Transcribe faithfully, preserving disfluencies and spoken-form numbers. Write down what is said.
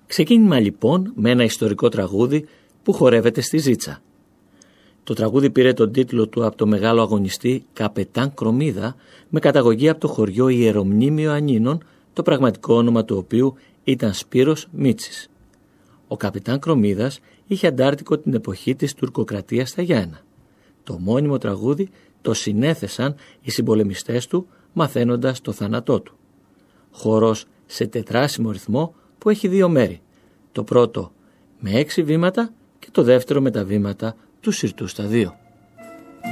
Ξεκίνημα λοιπόν με ένα ιστορικό τραγούδι που χορεύεται στη Ζήτσα. Το τραγούδι πήρε τον τίτλο του από το μεγάλο αγωνιστή Καπετάν Κρομίδα, με καταγωγή από το χωριό Ιερομνήμιο Ανίνων, το πραγματικό όνομα του οποίου ήταν Σπύρος Μίτσης. Ο Καπετάν Κρομίδας είχε αντάρτικο την εποχή της τουρκοκρατίας στα Γιάννα. Το μόνιμο τραγούδι το συνέθεσαν οι συμπολεμιστές του, μαθαίνοντας το θάνατό του. Χορός σε τετράσιμο ρυθμό που έχει δύο μέρη. Το πρώτο με έξι βήματα και το δεύτερο με τα βήματα του συρτού στα δύο.